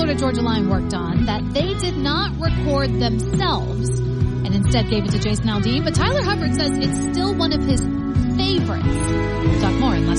Florida Georgia Line worked on that they did not record themselves and instead gave it to Jason Aldean. But Tyler Hubbard says it's still one of his favorites. We'll talk more in less